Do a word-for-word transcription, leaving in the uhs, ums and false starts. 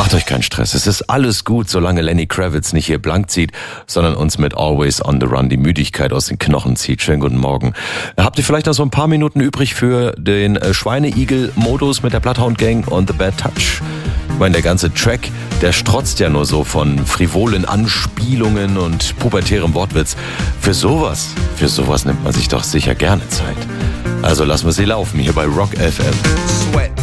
Macht euch keinen Stress. Es ist alles gut, solange Lenny Kravitz nicht hier blank zieht, sondern uns mit Always on the Run die Müdigkeit aus den Knochen zieht. Schönen guten Morgen. Habt ihr vielleicht noch so ein paar Minuten übrig für den äh, Schweineigel-Modus mit der Bloodhound Gang und The Bad Touch? Ich meine, der ganze Track, der strotzt ja nur so von frivolen Anspielungen und pubertärem Wortwitz. Für sowas, für sowas nimmt man sich doch sicher gerne Zeit. Also lassen wir sie laufen hier bei Rock F M.